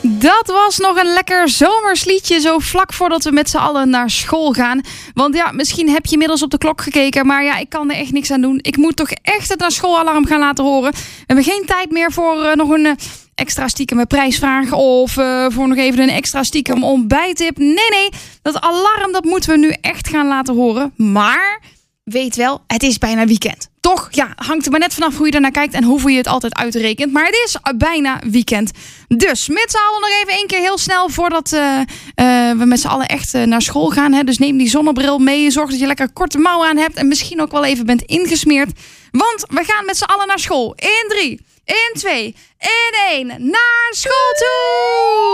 Dat was nog een lekker zomers liedje, zo vlak voordat we met z'n allen naar school gaan. Want ja, misschien heb je inmiddels op de klok gekeken, maar ja, ik kan er echt niks aan doen. Ik moet toch echt het naar schoolalarm gaan laten horen. We hebben geen tijd meer voor nog een extra stiekem prijsvraag of voor nog even een extra stiekem ontbijttip. Nee, dat alarm dat moeten we nu echt gaan laten horen. Maar weet wel, het is bijna weekend. Toch? Ja, hangt er maar net vanaf hoe je ernaar kijkt en hoeveel je het altijd uitrekent. Maar het is bijna weekend. Dus met z'n allen nog even één keer heel snel voordat we met z'n allen echt naar school gaan. Hè? Dus neem die zonnebril mee. Zorg dat je lekker korte mouwen aan hebt en misschien ook wel even bent ingesmeerd. Want we gaan met z'n allen naar school. In 3, in 2, in 1. Naar school toe!